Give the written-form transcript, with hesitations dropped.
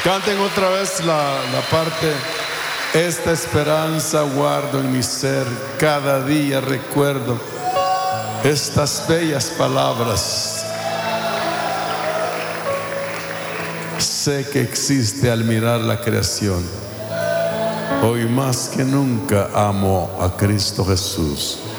Canten otra vez la parte. Esta esperanza guardo en mi ser, cada día recuerdo estas bellas palabras. Sé que existe al mirar la creación. Hoy más que nunca amo a Cristo Jesús.